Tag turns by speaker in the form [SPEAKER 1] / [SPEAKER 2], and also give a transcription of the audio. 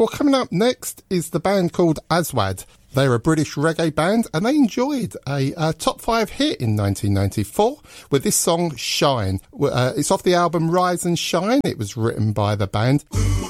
[SPEAKER 1] Well, coming up next is the band called Aswad. They're a British reggae band and they enjoyed a top 5 hit in 1994 with this song, Shine. It's off the album Rise and Shine. It was written by the band.